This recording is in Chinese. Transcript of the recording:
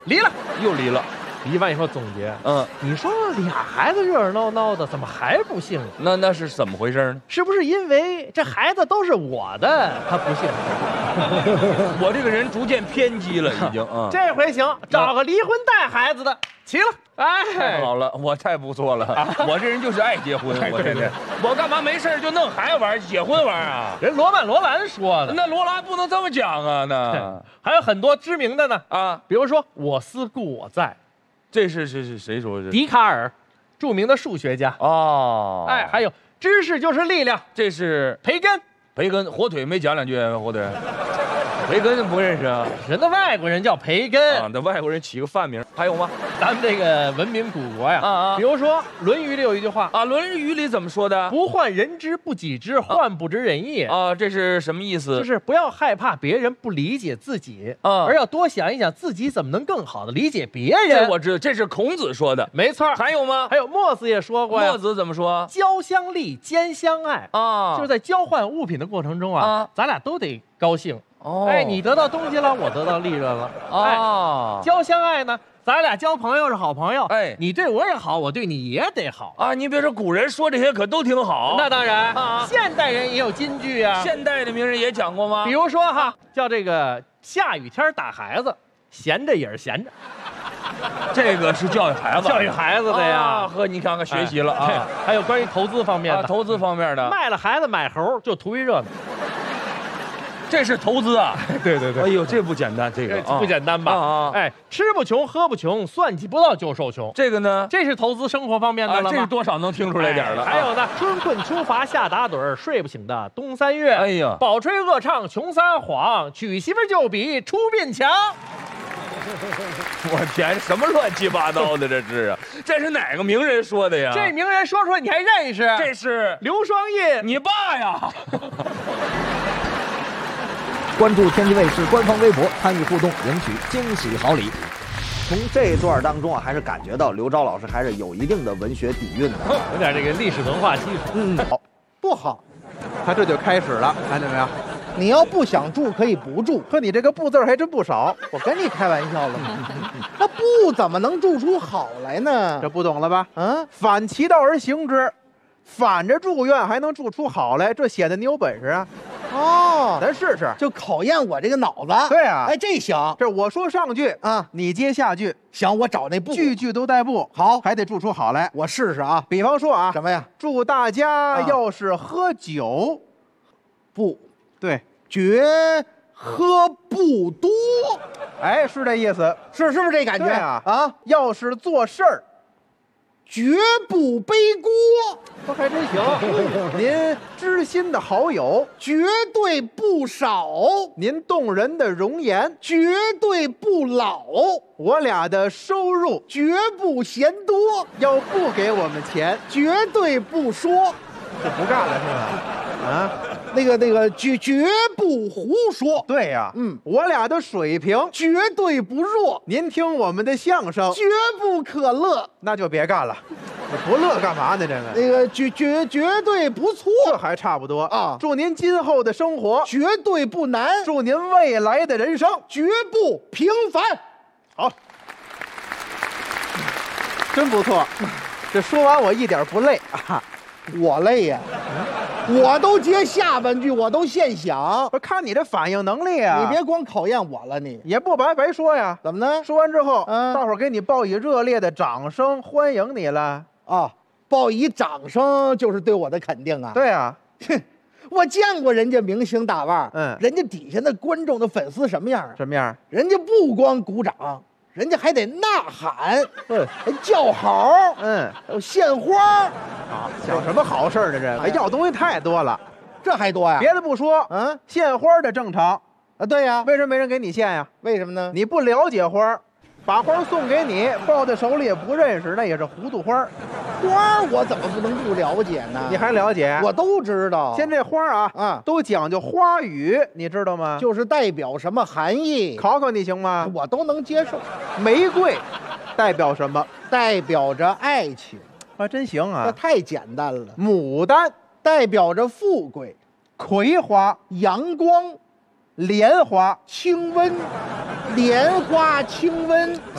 离了， 又离了。 离完以后总结，你说俩孩子热热闹闹的，怎么还不幸福？ 那是怎么回事呢？ 是不是因为这孩子都是我的，他不幸福？ 我这个人逐渐偏激了，已经啊。 这回行，找个离婚带孩子的，齐了。哎， 太好了，我太不错了。我这人就是爱结婚，我干嘛没事就弄孩子玩，结婚玩啊？ 人罗兰说的。 那罗兰不能这么讲啊，那还有很多知名的呢啊， 比如说我思故我在。 这是谁说的？ 笛卡尔，著名的数学家。 哦， 哎，还有知识就是力量， 这是培根， 火腿没讲两句，火腿，培根不认识啊？ 人的外国人叫培根啊，那外国人起个泛名，还有吗？ 咱们这个文明古国呀，比如说《论语》里有一句话啊，《论语》里怎么说的？ 不患人之不己知，患不知人也啊，这是什么意思？ 就是不要害怕别人不理解自己啊，而要多想一想自己怎么能更好的理解别人。 这我知道，这是孔子说的， 没错。 还有吗？ 还有墨子也说过呀。 墨子怎么说？ 交相利，兼相爱啊，就是在交换物品的过程中啊，咱俩都得高兴。哦，哎，你得到东西了，我得到利润了。哦，交相爱呢，咱俩交朋友是好朋友。哎，你对我也好，我对你也得好啊。你别说，古人说这些可都挺好。 那当然啊，现代人也有金句啊。 现代的名人也讲过吗？ 比如说哈，叫这个下雨天打孩子，闲着也是闲着。 这个是教育孩子的呀。 呵，你看看学习了啊。 还有关于投资方面的， 投资方面的， 卖了孩子买猴就图一热闹。 这是投资啊！ 对。 哎呦，这不简单，这个不简单吧？哎，吃不穷，喝不穷，算计不到就受穷。 这个呢？ 这是投资生活方面的了吗？ 这多少能听出来点了。 还有呢，春困秋乏夏打盹，睡不醒的冬三月。 哎呀， 饱吹饿唱穷撒谎，娶媳妇就比出殡强。 我天，什么乱七八糟的这是啊？这是哪个名人说的呀？ 这名人说出来你还认识？ 这是刘双印， 你爸呀！ 关注天津卫视官方微博，参与互动，赢取惊喜好礼。 从这一段当中啊，还是感觉到刘钊老师还是有一定的文学底蕴的， 有点这个历史文化基础。 好，不好，他这就开始了，看见没有？你要不想住可以不住，可你这个不字还真不少。我跟你开玩笑了吗？那不怎么能住出好来呢？这不懂了吧？反其道而行之，反着住院还能住出好来，这显得你有本事啊！哦，咱试试，就考验我这个脑子。对啊，哎，这行，这我说上句啊，你接下句。行，我找那步，句句都带步。好，还得住出好来。我试试啊。比方说啊，什么呀？祝大家要是喝酒，不对，绝喝不多。哎，是这意思，是不是这感觉啊？啊，要是做事儿，绝不背锅。这还真行。您知心的好友，绝对不少。您动人的容颜，绝对不老。我俩的收入，绝不嫌多。要不给我们钱，绝对不说。这不干了是吧？啊，那个绝不胡说。对呀，我俩的水平绝对不弱。您听我们的相声，绝不可乐。那就别干了，不乐干嘛呢？这个那个绝对不错，这还差不多啊。祝您今后的生活绝对不难，祝您未来的人生绝不平凡。好，真不错。这说完我一点不累啊。我累呀，我都接下半句，我都现想。我看你这反应能力啊！你别光考验我了，你也不白说呀。怎么呢？说完之后，大伙儿给你报以热烈的掌声，欢迎你了啊！报以掌声就是对我的肯定啊。对啊，哼，我见过人家明星大腕，人家底下的观众的粉丝什么样啊？什么样？人家不光鼓掌。人家还得呐喊，叫好，献花啊！想什么好事呢？这要东西太多了，这还多呀？别的不说，献花的正常啊，对呀。为什么没人给你献呀？为什么呢？你不了解花，把花送给你，抱在手里也不认识，那也是糊涂花。花我怎么不能不了解呢？你还了解？我都知道。现这花啊，都讲究花语，你知道吗？就是代表什么含义？考考你行吗？我都能接受。玫瑰代表什么？代表着爱情。还真行啊！这太简单了。牡丹代表着富贵。葵花阳光。莲花清温。莲花清温。